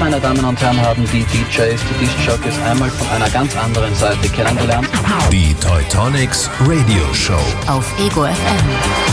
meine Damen und Herren, haben die DJs, die Disc-Jockeys einmal von einer ganz anderen Seite kennengelernt. Die Teutonics Radio Show auf Ego FM.